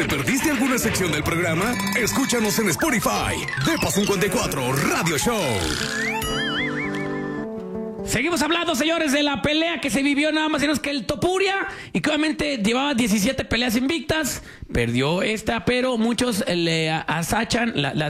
¿Te perdiste alguna sección del programa? Escúchanos en Spotify. Depa 54 Radio Show. Seguimos hablando, señores, de la pelea que se vivió nada más y menos que el Topuria, y que obviamente llevaba 17 peleas invictas. Perdió esta, pero muchos le acechan, le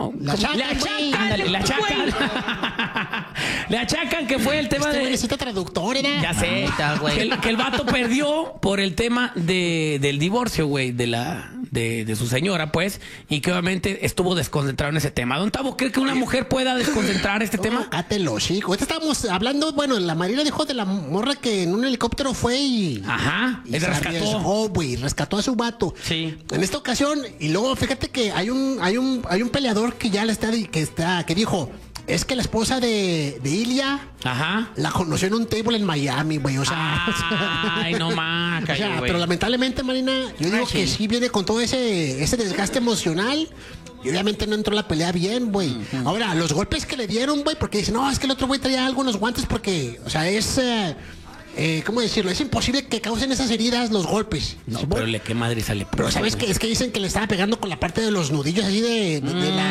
achacan que fue el tema de... necesita traductor, ¿era? Ya sé, que el vato perdió por el tema del divorcio, güey, de su señora, pues, y que obviamente estuvo desconcentrado en ese tema. Don Tavo, ¿cree que una mujer pueda desconcentrar este tema? Cátelo, chico. Ahorita estábamos hablando, bueno, la Marina dijo de la morra que en un helicóptero fue y... Ajá, y rescató a su vato. Sí. En esta ocasión, y luego fíjate que hay un peleador que ya que dijo... Es que la esposa de Ilia, ajá, la conoció en un table en Miami, güey. O sea, ay, no más, o sea, pero lamentablemente, Marina, yo digo que sí viene con todo ese desgaste emocional. Y obviamente no entró la pelea bien, güey. Ahora, los golpes que le dieron, güey, porque dicen, no, es que el otro güey traía algo en los guantes porque, o sea, es... ¿cómo decirlo? Es imposible que causen esas heridas los golpes. No, pero qué madre sale. Pero ¿sabes qué? Es que dicen que le estaba pegando con la parte de los nudillos así de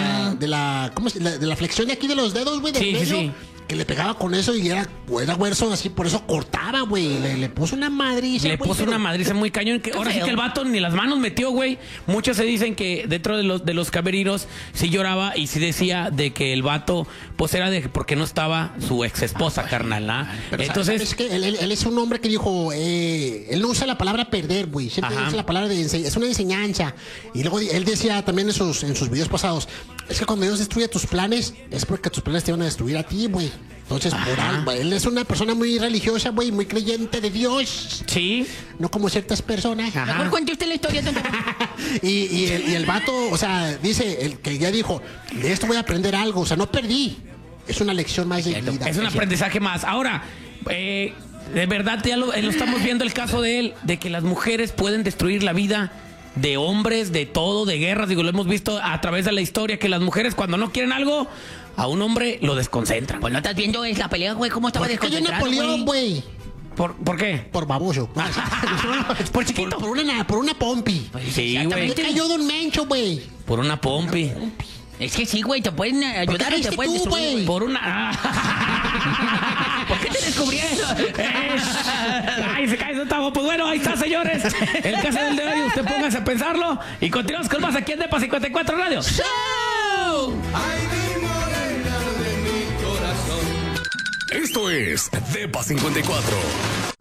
la flexión de aquí de los dedos, güey, del medio. Sí. Que le pegaba con eso y era hueso así, por eso cortaba, güey. Le puso una madriza. Le puso una madriza muy cañón. Ahora sí que el vato ni las manos metió, güey. Muchos se dicen que dentro de los camerinos sí lloraba y sí decía de que el vato, pues era porque no estaba su ex esposa, carnal, ¿ah? Entonces. Es que él es un hombre que dijo, él no usa la palabra perder, güey. Siempre usa la palabra es una enseñanza. Y luego él decía también en sus videos pasados, es que cuando Dios destruye tus planes, es porque tus planes te van a destruir a ti, güey. Entonces, él es una persona muy religiosa, güey, muy creyente de Dios. Sí. No como ciertas personas. Mejor cuente usted la historia. y el vato, o sea, dice, el que ya dijo, de esto voy a aprender algo. O sea, no perdí. Es una lección más de vida. Es un aprendizaje más. Ahora, de verdad, ya lo estamos viendo el caso de él, de que las mujeres pueden destruir la vida de hombres, de todo, de guerras. Digo, lo hemos visto a través de la historia, que las mujeres cuando no quieren algo, a un hombre lo desconcentran. Pues no estás viendo la pelea, güey, cómo estaba desconcentrado, Napoleón, güey. ¿Por qué? Por baboso. Por chiquito. Por una pompi. Pues sí, güey. ¿Qué cayó Don Mencho, güey? Por una pompi. Es que sí, güey, te pueden ayudar o te pueden destruir, güey. Por una... ¿Por qué te descubrieron? Ay, se cae su tabo. Pues bueno, ahí está, señores. El caso del de hoy, usted póngase a pensarlo. Y continuamos con más aquí en Depa 54 Radio. ¡Show! Ay, mi morena de mi corazón. Esto es Depa 54.